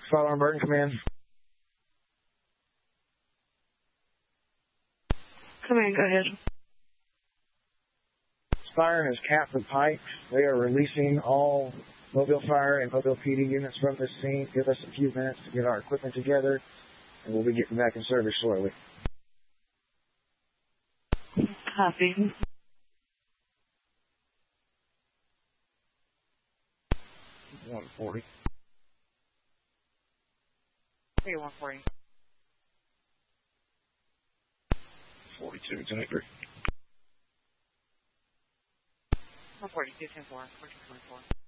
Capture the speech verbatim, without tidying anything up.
Fire alarm Burton, come in. Come in, go ahead. Siren is capped with pipes. They are releasing all Mobile Fire and Mobile P D units from this scene. Give us a few minutes to get our equipment together, and we'll be getting back in service shortly. Copy. one forty. Hey, one forty. forty-two, ten three. one forty-two, ten four, fourteen twenty-four.